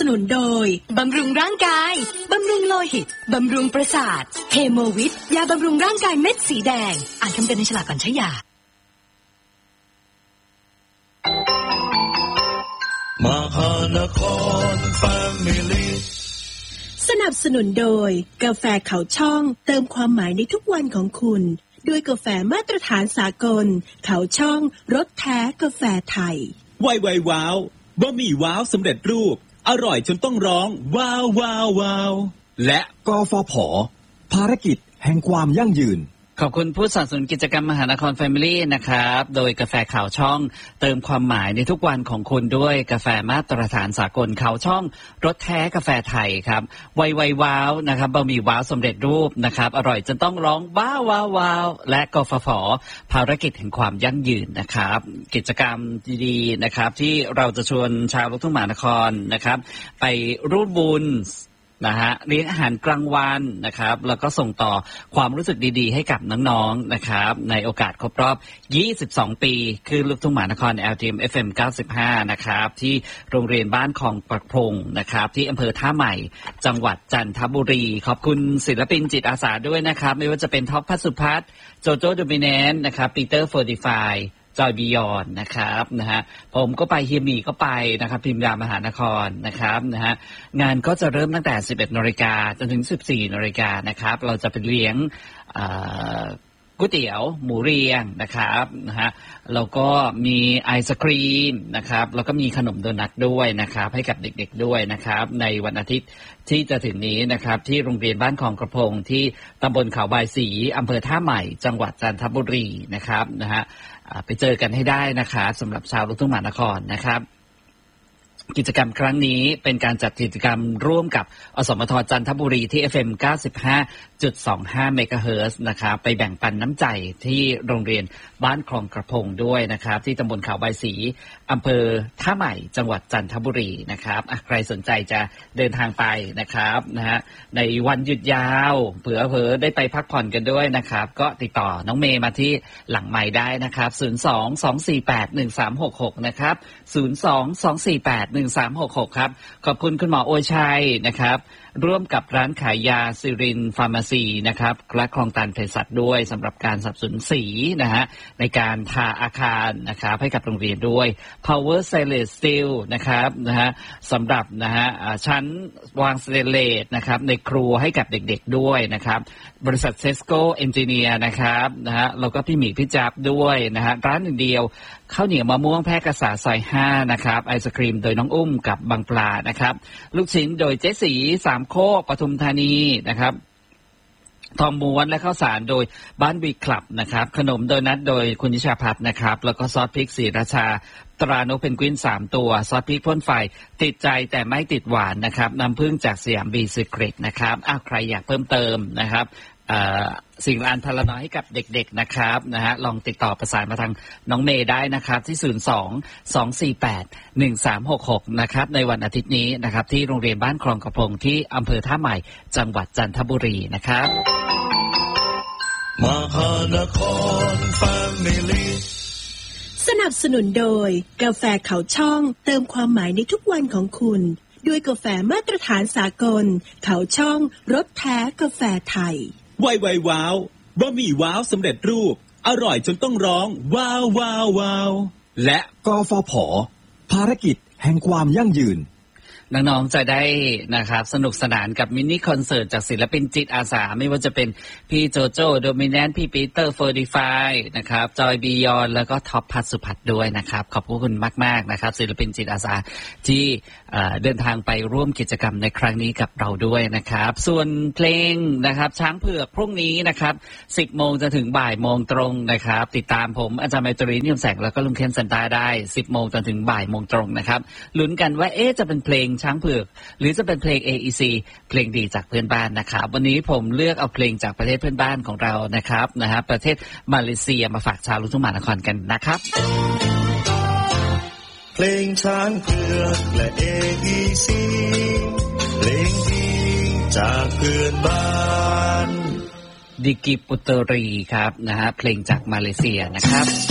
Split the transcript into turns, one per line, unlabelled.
นุนโดยบำรุงร่างกายบำรุงโลหิตบำรุงประสาทเฮโมวิทยาบำรุงร่างกายเม็ดสีแดงอ่านคำเตือนในฉลากก่อนใช้ยา
มหานครแฟมิลี่
สนับสนุนโดยกาแฟเขาช่องเติมความหมายในทุกวันของคุณด้วยกาแฟมาตรฐานสากลเขาช่องรสแท้กาแฟไทย
ไวว้าวบะหมี่ว้าวสำเร็จรูปอร่อยจนต้องร้องว้าวว้าวว้าวและ
กฟผ.ภารกิจแห่งความยั่งยืน
ขอบคุณผู้สนับสนุนกิจกรรมมหานครแฟมิลี่นะครับโดยกาแฟข่าวช่องเติมความหมายในทุกวันของคุณด้วยกาแฟมาตรฐานสากลข่าวช่องรสแท้กาแฟไทยครับไวว้าวนะครับบะหมี่ว้าวสำเร็จรูปนะครับอร่อยจนต้องร้องว้าวว้าวว้าวและกฟผ.ภารกิจแห่งความยั่งยืนนะครับกิจกรรมดีๆนะครับที่เราจะชวนชาวลูกทุ่งมหานครนะครับไปร่วมบุญนะฮะเลี้ยงอาหารกลางวันนะครับแล้วก็ส่งต่อความรู้สึกดีๆให้กับน้องๆนะครับในโอกาสครบรอบ22ปีคือลูกทุ่งมหานคร LTM FM 95นะครับที่โรงเรียนบ้านคลองประพงนะครับที่อำเภอท่าใหม่จังหวัดจันทบุรีขอบคุณศิลปินจิตอาสาด้วยนะครับไม่ว่าจะเป็นท็อปพัสุพัฒน์โจโจ้โดมิเนนต์นะครับปีเตอร์45จอยบียอนนะครับนะฮะผมก็ไปเฮียมีก็ไปนะครับพิมพ์ยามหานครนะครับนะฮะงานก็จะเริ่มตั้งแต่ 11:00 น.จนถึง 14:00 น.นะครับเราจะไปเลี้ยงก๋วยเตี๋ยวหมูเรียงนะครับนะฮะแล้วก็มีไอศครีมนะครับแล้วก็มีขนมโดนัทด้วยนะครับให้กับเด็กๆด้วยนะครับในวันอาทิตย์ที่จะถึงนี้นะครับที่โรงเรียนบ้านคลองกระพงที่ตำบลเขาบายศรีอำเภอท่าใหม่จังหวัดจันทบุรีนะครับนะฮะไปเจอกันให้ได้นะครับสำหรับชาวลูกทุ่งมหานครนะครับกิจกรรมครั้งนี้เป็นการจัดกิจกรรมร่วมกับอสมทจันทบุรีที่ FM 95.25 เมกะเฮิรตซ์นะครับไปแบ่งปันน้ำใจที่โรงเรียนบ้านคลองกระพงด้วยนะครับที่ตำบลเขาใบศรีอำเภอท่าใหม่จังหวัดจันทบุรีนะครับใครสนใจจะเดินทางไปนะครับนะฮะในวันหยุดยาวเผื่อได้ไปพักผ่อนกันด้วยนะครับก็ติดต่อน้องเมย์มาที่หลังไมค์ได้นะครับ02-248-1366นะครับ02-248-1366ครับขอบคุณคุณหมอโอชัยนะครับร่วมกับร้านขายยาซิรินฟาร์มาซีนะครับและคลองตันเภสัชด้วยสำหรับการสนับสนุนสีนะฮะในการทาอาคารนะครับให้กับโรงเรียนด้วย Power Stainless Steel นะครับนะฮะสำหรับนะฮะชั้นวางสเตนเลสนะครับในครัวให้กับเด็กๆด้วยนะครับบริษัทเซสโกเอนจิเนียร์นะครับนะฮะแล้วก็พี่หมีพี่จับด้วยนะฮะร้านหนึ่งเดียวข้าวเหนียวมะม่วงแพร่กษาซอย5นะครับไอศครีมโดยน้องอุ้มกับบางปลานะครับลูกชิ้นโดยเจ๊สี3โคกปทุมธานีนะครับทองม้วนและข้าวสารโดยบ้านบีคลับนะครับขนมโดนัทโดยคุณนิชาพัฒน์นะครับแล้วก็ซอสพริกศรีราชาตรานกเพนกวิน3ตัวซอสพริกพ่นไฟติดใจแต่ไม่ติดหวานนะครับน้ำผึ้งจากสยามบีซีเครตนะครับใครอยากเพิ่มเติมนะครับสิ่งอันพลน้อยให้กับเด็กๆนะครับนะฮะลองติดต่อประสานมาทางน้องเมย์ได้นะครับที่02-248-1366นะครับในวันอาทิตย์นี้นะครับที่โรงเรียนบ้านคลองกระพงที่อำเภอท่าใหม่จังหวัดจันทบุรีนะครับ
มหานครแฟมิลี่
สนับสนุนโดยกาแฟเขาช่องเติมความหมายในทุกวันของคุณด้วยกาแฟมาตรฐานสากลเขาช่องรสแท้กาแฟไทย
ไวว้าวบะหมี่ว้าวสำเร็จรูปอร่อยจนต้องร้องว้าวว้าวว้าวและ
กฟผ.ภารกิจแห่งความยั่งยืน
น้องๆจะได้นะครับสนุกสนานกับมินิคอนเสิร์ตจากศิลปินจิตอาสาไม่ว่าจะเป็นพี่โจโจ้โดมิแนนต์พี่ปีเตอร์45นะครับจอยบียอนแล้วก็ท็อปพัสุพัฒน์ด้วยนะครับขอบคุณมากๆนะครับศิลปินจิตอาสาที่เดินทางไปร่วมกิจกรรมในครั้งนี้กับเราด้วยนะครับส่วนเพลงนะครับช้างเผือกพรุ่งนี้นะครับ 10 โมงจนถึงบ่ายโมงตรงนะครับติดตามผมอาจารย์ไมตรีนิยมแสงแล้วก็ลุงเคนสันตาได้ 10 โมงจนถึงบ่ายโมงตรงนะครับลุ้นกันว่าจะเป็นเพลงช้างเผือกหรือจะเป็นเพลง AEC เพลงดีจากเพื่อนบ้านนะครับวันนี้ผมเลือกเอาเพลงจากประเทศเพื่อนบ้านของเรานะครับประเทศมาเลเซียมาฝากชาวลูกทุ่งมหานครกันนะครับ
เพลงช้างเผือกและ AEC เพลงดีจากเพื่อนบ้าน
ดิกิปุตรีครับเพลงจากมาเลเซียนะครับ